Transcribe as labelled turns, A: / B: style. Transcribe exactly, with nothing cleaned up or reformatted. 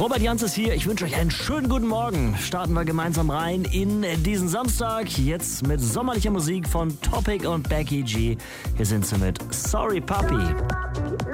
A: Robert Jans ist hier. Ich wünsche euch einen schönen guten Morgen. Starten wir gemeinsam rein in diesen Samstag. Jetzt mit sommerlicher Musik von Topic und Becky G. Hier sind sie mit Sorry Puppy.